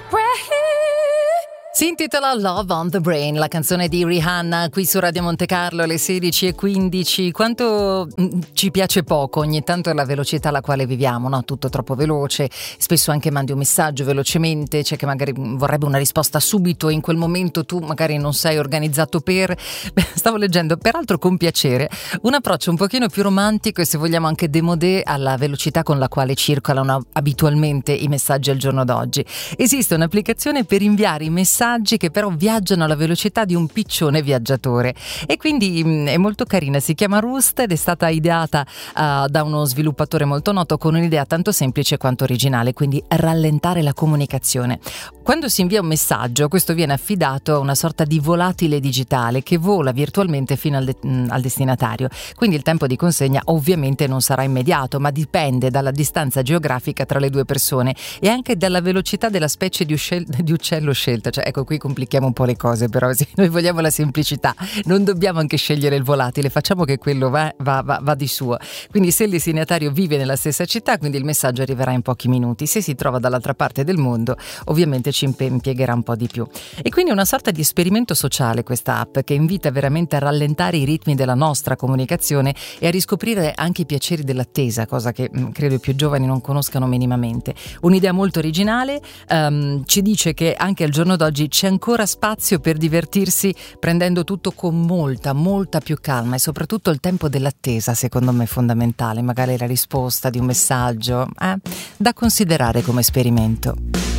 Si intitola Love on the Brain, la canzone di Rihanna qui su Radio Monte Carlo alle 16:15. Quanto ci piace poco ogni tanto la velocità alla quale viviamo, no? Tutto troppo veloce, spesso anche mandi un messaggio velocemente, c'è che magari vorrebbe una risposta subito e in quel momento tu magari non sei organizzato per... Stavo leggendo, peraltro con piacere, un approccio un pochino più romantico e se vogliamo anche démodé alla velocità con la quale circolano abitualmente i messaggi al giorno d'oggi. Esiste un'applicazione per inviare i messaggi che però viaggiano alla velocità di un piccione viaggiatore e quindi è molto carina, si chiama Roost ed è stata ideata da uno sviluppatore molto noto con un'idea tanto semplice quanto originale, quindi rallentare la comunicazione. Quando si invia un messaggio, questo viene affidato a una sorta di volatile digitale che vola virtualmente fino al destinatario, quindi il tempo di consegna ovviamente non sarà immediato, ma dipende dalla distanza geografica tra le due persone e anche dalla velocità della specie di uccello scelta. Cioè, ecco, qui complichiamo un po' le cose, però se noi vogliamo la semplicità non dobbiamo anche scegliere il volatile, facciamo che quello va di suo. Quindi se il destinatario vive nella stessa città, quindi il messaggio arriverà in pochi minuti, se si trova dall'altra parte del mondo ovviamente ci impiegherà un po' di più. E quindi una sorta di esperimento sociale questa app che invita veramente a rallentare i ritmi della nostra comunicazione e a riscoprire anche i piaceri dell'attesa, cosa che credo i più giovani non conoscano minimamente. Un'idea molto originale, ci dice che anche al giorno d'oggi c'è ancora spazio per divertirsi prendendo tutto con molta più calma e soprattutto il tempo dell'attesa secondo me è fondamentale, magari la risposta di un messaggio da considerare come esperimento.